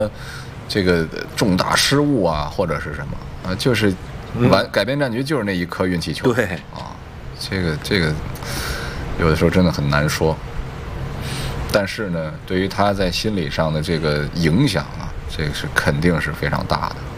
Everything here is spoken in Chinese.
这个重大失误啊，或者是什么啊，就是改变战局就是那一颗运气球。 对啊，这个有的时候真的很难说。但是呢，对于他在心理上的这个影响啊，这个是肯定是非常大的。